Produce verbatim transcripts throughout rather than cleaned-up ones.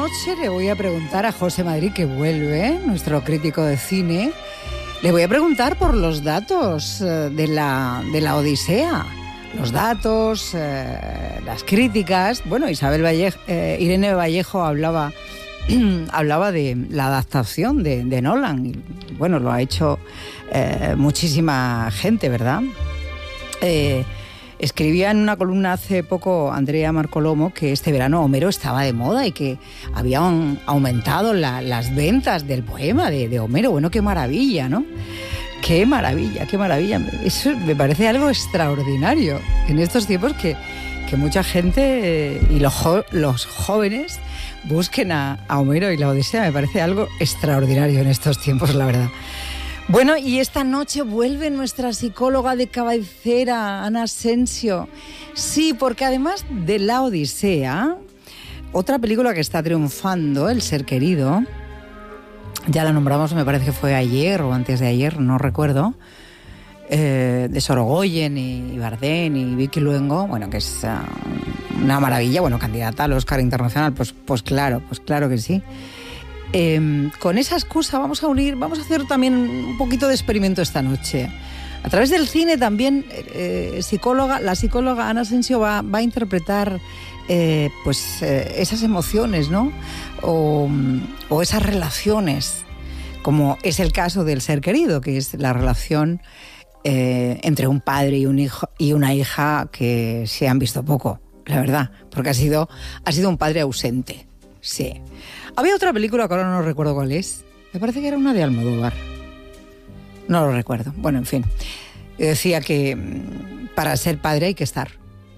noche le voy a preguntar a José Madrid, que vuelve, nuestro crítico de cine. Le voy a preguntar por los datos de la, de la Odisea. Los datos, eh, las críticas. Bueno, Isabel Vallejo, eh, Irene Vallejo hablaba, hablaba de la adaptación de, de Nolan. Y, bueno, lo ha hecho eh, muchísima gente, ¿verdad? Eh, Escribía en una columna hace poco Andrea Marcolomo que este verano Homero estaba de moda y que habían aumentado la, las ventas del poema de, de Homero. Bueno, qué maravilla, ¿no? Qué maravilla, qué maravilla. Eso me parece algo extraordinario en estos tiempos que, que mucha gente eh, y los, jo- los jóvenes busquen a, a Homero y la Odisea. Me parece algo extraordinario en estos tiempos, la verdad. Bueno, y esta noche vuelve nuestra psicóloga de cabecera, Ana Asensio. Sí, porque además de La Odisea, otra película que está triunfando, El ser querido, ya la nombramos, me parece que fue ayer o antes de ayer, no recuerdo, eh, de Sorogoyen y Bardem y Vicky Luengo, bueno, que es uh, una maravilla, bueno, candidata al Oscar Internacional, pues, pues claro, pues claro que sí. Eh, con esa excusa vamos a unir, vamos a hacer también un poquito de experimento esta noche. A través del cine también eh, psicóloga, la psicóloga Ana Asensio va, va a interpretar eh, pues, eh, esas emociones, ¿no? O, o esas relaciones, como es el caso del ser querido, que es la relación eh, entre un padre y un hijo y una hija que se han visto poco, la verdad, porque ha sido, ha sido un padre ausente, sí. Había otra película que ahora no recuerdo cuál es. Me parece que era una de Almodóvar. No lo recuerdo. Bueno, en fin. Decía que para ser padre hay que estar.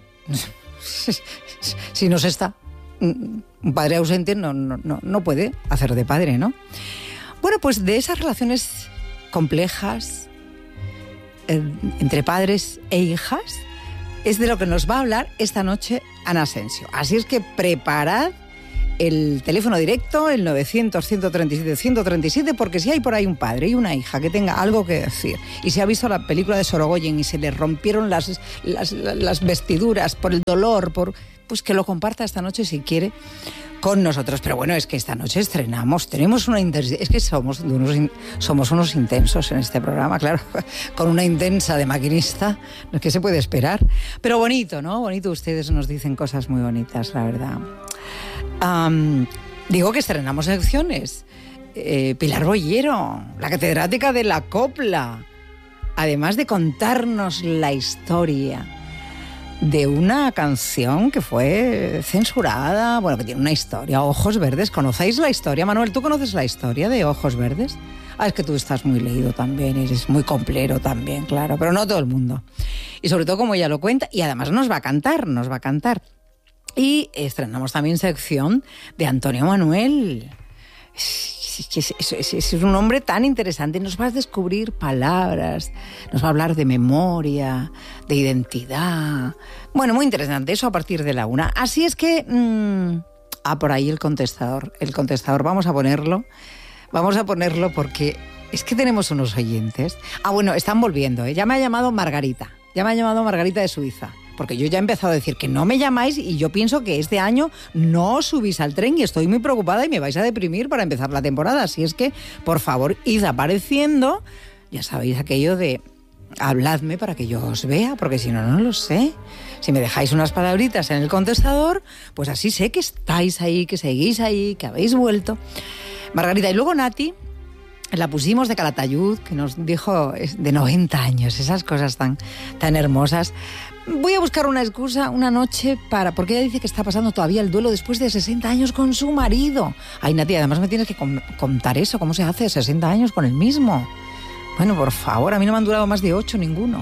Si no se está, un padre ausente no, no, no, no puede hacer de padre, ¿no? Bueno, pues de esas relaciones complejas eh, entre padres e hijas es de lo que nos va a hablar esta noche Ana Asensio. Así es que preparad el teléfono directo, el novecientos, ciento treinta y siete, ciento treinta y siete, porque si hay por ahí un padre y una hija que tenga algo que decir y se ha visto la película de Sorogoyen y se le rompieron las, las, las vestiduras por el dolor, por, pues que lo comparta esta noche si quiere con nosotros. Pero bueno, es que esta noche estrenamos, tenemos una intensidad, es que somos unos, somos unos intensos en este programa, claro, con una intensa de maquinista, ¿qué se puede esperar? Pero bonito, ¿no? Bonito, ustedes nos dicen cosas muy bonitas, la verdad. Um, digo que estrenamos secciones. Eh, Pilar Bollero, la catedrática de la copla, además de contarnos la historia de una canción que fue censurada, bueno, que tiene una historia, Ojos Verdes. ¿Conocéis la historia? Manuel, ¿tú conoces la historia de Ojos Verdes? Ah, es que tú estás muy leído también, eres muy complero también, claro, pero no todo el mundo. Y sobre todo como ella lo cuenta, y además nos va a cantar, nos va a cantar. Y estrenamos también sección de Antonio Manuel. Es, es, es, es un hombre tan interesante. Nos va a descubrir palabras, nos va a hablar de memoria, de identidad. Bueno, muy interesante. Eso a partir de la una. Así es que... Mmm, ah, por ahí el contestador. El contestador, vamos a ponerlo. Vamos a ponerlo porque es que tenemos unos oyentes. Ah, bueno, están volviendo, ¿eh? Ya me ha llamado Margarita. Ya me ha llamado Margarita de Suiza. Porque yo ya he empezado a decir que no me llamáis y yo pienso que este año no subís al tren y estoy muy preocupada y me vais a deprimir para empezar la temporada. Así es que, por favor, id apareciendo. Ya sabéis aquello de habladme para que yo os vea, porque si no, no lo sé. Si me dejáis unas palabritas en el contestador, pues así sé que estáis ahí, que seguís ahí, que habéis vuelto. Margarita, y luego Nati, la pusimos de Calatayud, que nos dijo de noventa años, esas cosas tan, tan hermosas. Voy a buscar una excusa una noche para... Porque ella dice que está pasando todavía el duelo después de sesenta años con su marido. Ay, Nati, además me tienes que com- contar eso. ¿Cómo se hace sesenta años con el mismo? Bueno, por favor, a mí no me han durado más de ocho ninguno.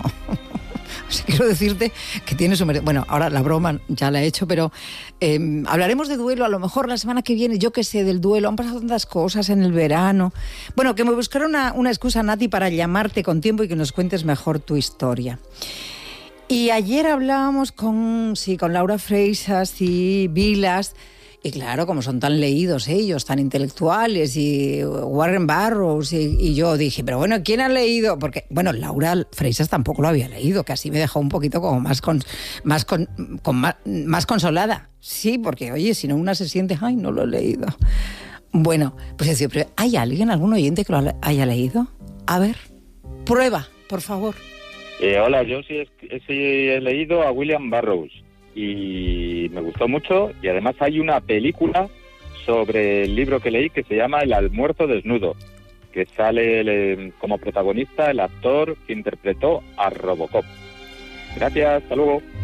O sea, quiero decirte que tiene su... Bueno, ahora la broma ya la he hecho, pero eh, hablaremos de duelo a lo mejor la semana que viene. Yo qué sé, del duelo. Han pasado tantas cosas en el verano. Bueno, que me buscaron una, una excusa, Nati, para llamarte con tiempo y que nos cuentes mejor tu historia. Y ayer hablábamos con, sí, con Laura Freixas y Vilas Y claro, como son tan leídos ellos, tan intelectuales, y Warren Barrows, y, y yo dije, pero bueno, ¿quién ha leído? Porque, bueno, Laura Freisas tampoco lo había leído, que así me dejó un poquito como más con, más con, con más, más consolada. Sí, porque, oye, si no una se siente, ay, no lo he leído. Bueno, pues decía, pero ¿hay alguien, algún oyente que lo haya leído? A ver, prueba, por favor. Eh, hola, yo sí, sí he leído a William Burroughs y me gustó mucho, y además hay una película sobre el libro que leí que se llama El almuerzo desnudo, que sale el, como protagonista el actor que interpretó a Robocop. Gracias, hasta luego.